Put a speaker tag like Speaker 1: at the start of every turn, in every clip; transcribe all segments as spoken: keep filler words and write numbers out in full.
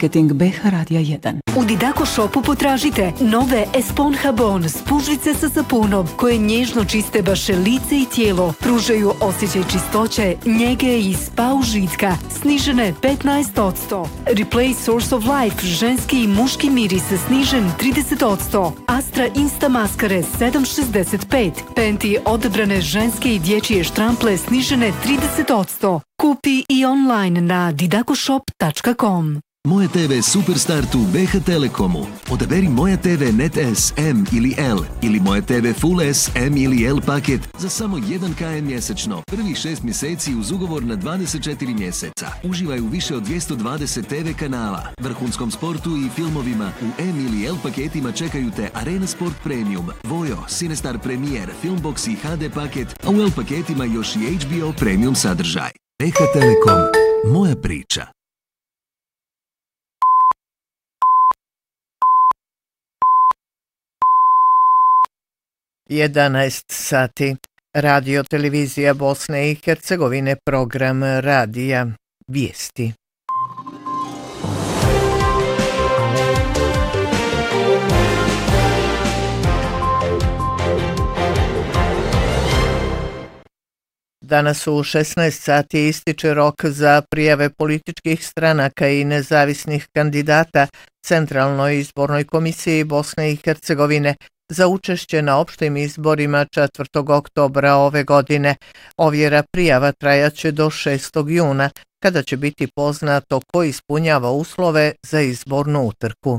Speaker 1: marketing B H Radija jedan.
Speaker 2: U Didaco Shopu potražite nove Esponja Bon spužvice sa sapunom koje nježno čiste vaše lice i tijelo, pružaju osjećaj čistoće, njege i spa užitka, snižene petnaest posto. Replace Source of Life ženski i muški miris snižen trideset posto. Astra Insta maskare sedam šezdeset pet. Penti odebrane ženske i dječje štrample snižene trideset posto. Kupi i online na didacoshop tačka com.
Speaker 3: Moja te ve Superstartu B H Telekomu. Odaberi Moja te ve Net S, M ili L ili Moja te ve Full S, M ili L paket za samo jedan kilometar mjesečno. Prvih šest mjeseci uz ugovor na dvadeset četiri mjeseca. Uživaj u više od dvjesto dvadeset te ve kanala, vrhunskom sportu i filmovima. U M ili L paketima čekaju te Arena Sport Premium, Vojo, Cinestar Premier, Filmbox i H D paket, a u L paketima još i H B O Premium sadržaj. B H Telekom. Moja priča.
Speaker 4: jedanaest sati. Radio televizija Bosne i Hercegovine, program radija Vijesti. Danas u šesnaest sati ističe rok za prijave političkih stranaka i nezavisnih kandidata Centralnoj izbornoj komisiji Bosne i Hercegovine za učešće na opštim izborima četvrtog oktobra ove godine. Ovjera prijava trajaće do šestog juna, kada će biti poznato ko ispunjava uslove za izbornu utrku.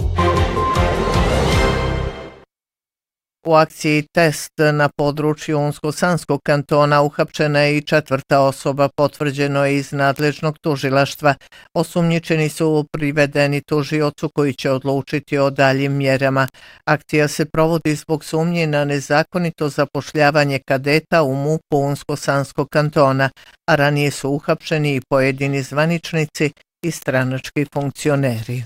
Speaker 4: U akciji Test na području Unsko-Sanskog kantona uhapčena je i četvrta osoba, potvrđeno je iz nadležnog tužilaštva. Osumnjičeni su privedeni tužiocu koji će odlučiti o daljim mjerama. Akcija se provodi zbog sumnje na nezakonito zapošljavanje kadeta u M U P-u Unsko-Sanskog kantona, a ranije su uhapšeni i pojedini zvaničnici i stranački funkcioneri.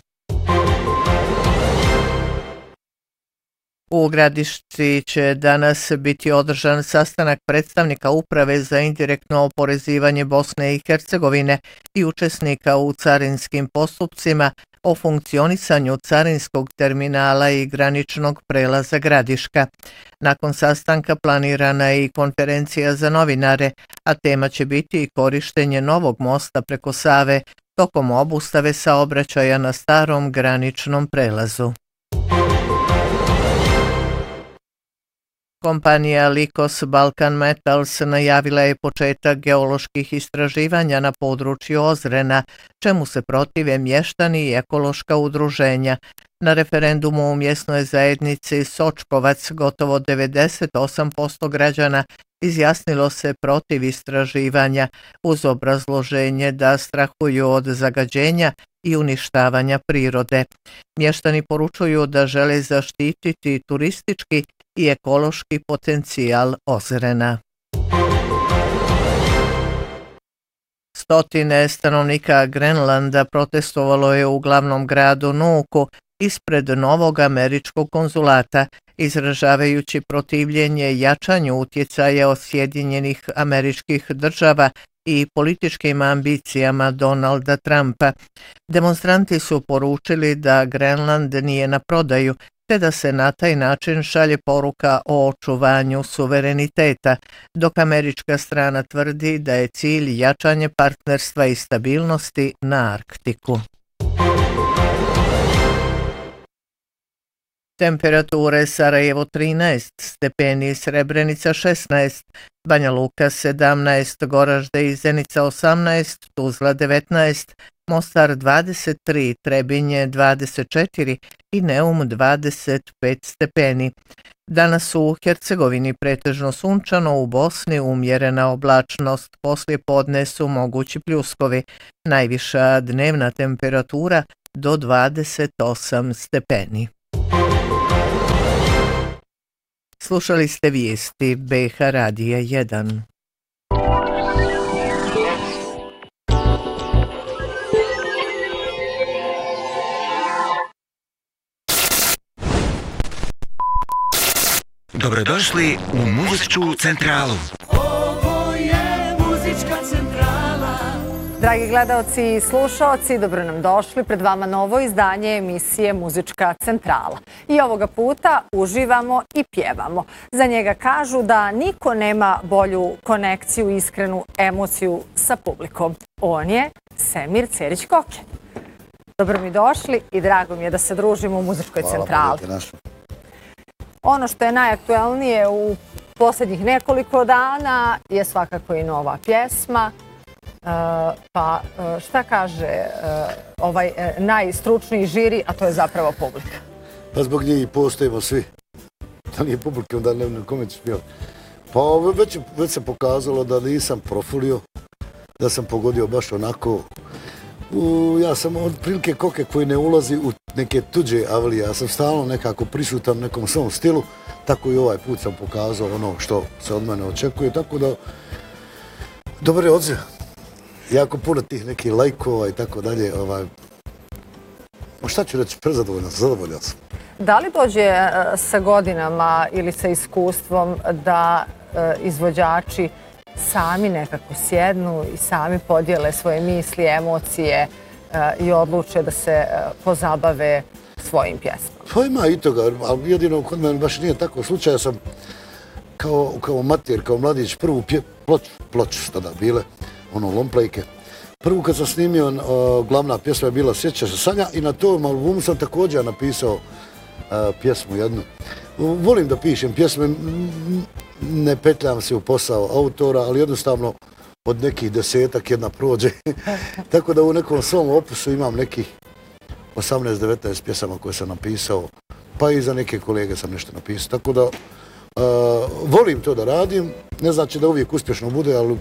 Speaker 4: U Gradišci će danas biti održan sastanak predstavnika Uprave za indirektno oporezivanje Bosne i Hercegovine i učesnika u carinskim postupcima o funkcionisanju carinskog terminala i graničnog prelaza Gradiška. Nakon sastanka planirana je i konferencija za novinare, a tema će biti i korištenje novog mosta preko Save tokom obustave saobraćaja na starom graničnom prelazu. Kompanija Likos Balkan Metals najavila je početak geoloških istraživanja na području Ozrena, čemu se protive mještani i ekološka udruženja. Na referendumu u mjesnoj zajednici Sočkovac gotovo devedeset osam posto građana izjasnilo se protiv istraživanja uz obrazloženje da strahuju od zagađenja i uništavanja prirode. Mještani poručuju da žele zaštititi turistički i ekološki potencijal Ozrena. Stotine stanovnika Grenlanda protestovalo je u glavnom gradu Nuuku ispred novog američkog konzulata, izražavajući protivljenje jačanju utjecaja od Sjedinjenih Američkih Država i političkim ambicijama Donalda Trumpa. Demonstranti su poručili da Grenland nije na prodaju, te da se na taj način šalje poruka o očuvanju suvereniteta, dok američka strana tvrdi da je cilj jačanje partnerstva i stabilnosti na Arktiku. Temperature: Sarajevo trinaest stepeni, Srebrenica šesnaest, Banja Luka sedamnaest, Goražde i Zenica osamnaest, Tuzla devetnaest, Mostar dvadeset tri, Trebinje dvadeset četiri i Neum dvadeset pet stepeni. Danas u Hercegovini pretežno sunčano, u Bosni umjerena oblačnost, poslije podne su mogući pljuskovi, najviša dnevna temperatura do dvadeset osam stepeni. Slušali ste vijesti B H Radija jedan.
Speaker 5: Dobrodošli u muzičku centralu.
Speaker 6: Ovo je muzička centrala.
Speaker 1: Dragi gledaoci i slušaoci, dobro nam došli. Pred vama novo izdanje emisije Muzička centrala. I ovoga puta uživamo i pjevamo. Za njega kažu da niko nema bolju konekciju i iskrenu emociju sa publikom. On je Semir Cerić-Koke. Dobro mi došli i drago mi je da se družimo u Muzičkoj centrali. Ono što je najaktuelnije u posljednjih nekoliko dana je svakako i nova pjesma. Pa šta kaže ovaj najstručniji žiri, a to je zapravo publika?
Speaker 5: Pa zbog njih postojimo svi. Da nije publike, onda ne znam kome ćeš pjevati. Pa već, već se pokazalo da nisam profulio, da sam pogodio baš onako. U, ja sam od prilike Koke koji ne ulazi u neke tuđe avlije. Ja sam stalno nekako prisutan u nekom svom stilu, tako i ovaj put sam pokazao ono što se od mene očekuje, tako da dobar je odziv. Jako puno tih nekih lajkova i tako dalje. Ovaj, šta ću reći, prezadovoljan sam, zadovoljan sam.
Speaker 1: Da li dođe sa godinama ili sa iskustvom da izvođači sami nekako sjednu i sami podijele svoje misli, emocije i odluče da se pozabave svojim pjesmama?
Speaker 5: Pa ima i toga, ali jedino kod mene baš nije tako slučaj. Ja sam kao, kao mater, kao mladić, prvu pje, ploču, ploču su tada bile, ono lomplejke. Prvu kad sam snimio, uh, glavna pjesma je bila Sjeća se Sanja i na tom albumu sam također napisao uh, pjesmu jednu. Uh, volim da pišem pjesme, ne petljam se u posao autora, ali jednostavno od nekih desetak jedna prođe. Tako da u nekom svom opusu imam nekih osamnaest devetnaest pjesama koje sam napisao, pa i za neke kolege sam nešto napisao. Tako da uh, volim to da radim, ne znači da uvijek uspješno bude, ali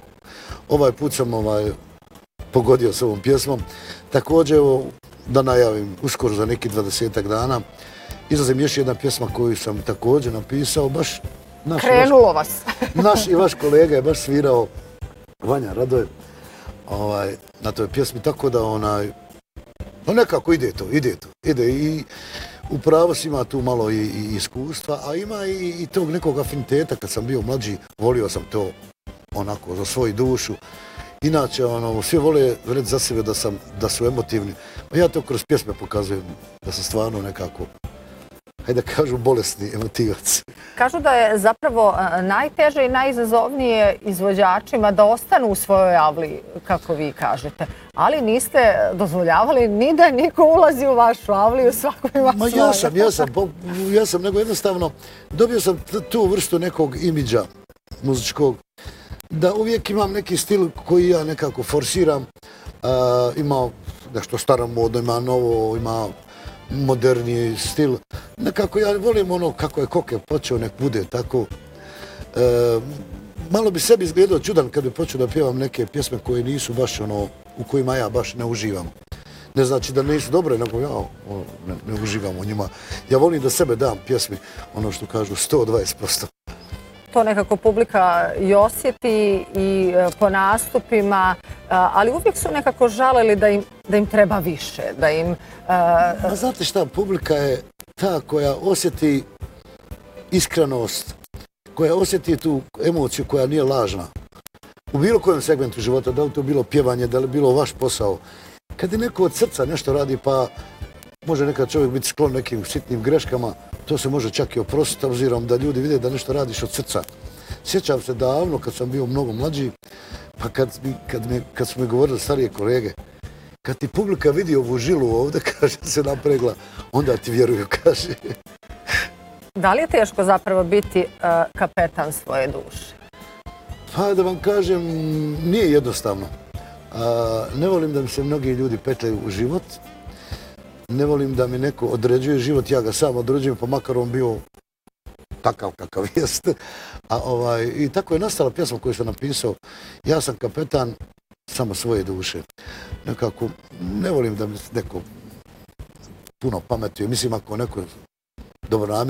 Speaker 5: ovaj put sam ovaj, pogodio s ovom pjesmom. Također, evo, da najavim, uskoro za neki dvadesetak dana, izlazim još jedna pjesma koju sam također napisao, baš naš,
Speaker 1: krenulo vas.
Speaker 5: Naš i vaš kolega je baš svirao, Vanja Radoje, ovaj, na toj pjesmi, tako da onaj, no nekako ide to, ide to, ide i upravo si ima tu malo i, i iskustva, a ima i, i tog nekog afiniteta. Kad sam bio mlađi, volio sam to onako za svoju dušu. Inače, ono, svi vole reći za sebe da, sam, da su emotivni. Ja to kroz pjesme pokazujem da sam stvarno nekako, hajde da kažu, bolesni emotivac.
Speaker 1: Kažu da je zapravo najteže i najizazovnije izvođačima da ostanu u svojoj avli, kako vi kažete. Ali niste dozvoljavali ni da niko ulazi u vašu avliju, svako ima svoje.
Speaker 5: Ma ja sam, ja sam, ja sam, nego jednostavno dobio sam tu vrstu nekog imidža muzičkog, da uvijek imam neki stil koji ja nekako forsiram. Uh, ima nešto staromodno, ima novo, ima moderniji stil. Nekako ja volim ono kako je Koke počeo, nek bude tako. Uh, malo bi sebi izgledao čudan kad bi počeo da pjevam neke pjesme koje nisu baš ono, u kojima ja baš ne uživam. Ne znači da nisu dobre, nego ja o, ne, ne uživam u njima. Ja volim da sebe dam pjesmi, ono što kažu, sto dvadeset posto.
Speaker 1: To nekako publika i osjeti i po nastupima, ali uvijek su nekako žaleli da im, da im treba više, da im...
Speaker 5: A znate šta, publika je ta koja osjeti iskrenost, koja osjeti tu emociju koja nije lažna. U bilo kojem segmentu života, da li to bilo pjevanje, da li bilo vaš posao. Kad je neko od srca nešto radi, pa može nekad čovjek biti sklon nekim sitnim greškama, to se može čak i oprostiti, obzirom da ljudi vide da nešto radiš od srca. Sjećam se davno, kad sam bio mnogo mlađi, pa kad, kad, mi, kad su mi govorili starije kolege, kad ti publika vidi ovu žilu ovdje, kaže, se napregla, onda ti vjeruju, kaže.
Speaker 1: Da li je teško zapravo biti uh, kapetan svoje duše?
Speaker 5: Pa da vam kažem, nije jednostavno. Uh, ne volim da mi se mnogi ljudi petljaju u život. Ne volim da mi neko određuje život, ja ga sam određujem, pa makar on bio takav kakav jest. A, ovaj, I tako je nastala pjesma koju sam napisao. Ja sam kapetan samo svoje duše. Nekako, ne volim da mi neko puno pametuje. Mislim, ako neko dobro namjer